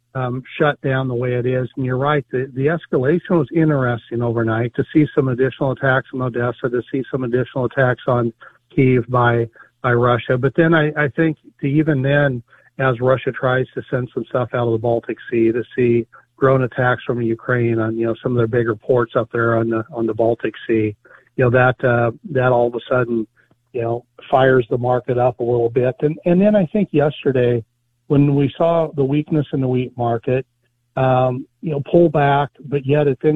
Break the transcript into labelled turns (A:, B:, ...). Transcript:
A: shut down the way it is. And you're right, the escalation was interesting overnight to see some additional attacks on Odessa, to see some additional attacks on Kyiv by Russia. But then I think to even then, as Russia tries to send some stuff out of the Baltic Sea, to see drone attacks from Ukraine on, some of their bigger ports up there on the Baltic Sea, that all of a sudden, fires the market up a little bit. And then I think yesterday, when we saw the weakness in the wheat market, pull back, but yet it then